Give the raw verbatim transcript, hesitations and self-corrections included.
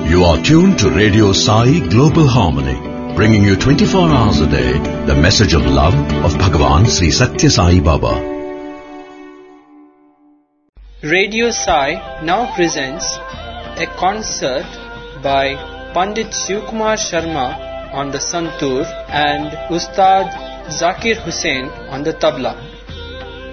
You are tuned to Radio Sai Global Harmony, bringing you twenty-four hours a day the message of love of Bhagavan Sri Satya Sai Baba. Radio Sai now presents a concert by Pandit Shivkumar Sharma on the santoor and Ustad Zakir Hussain on the tabla.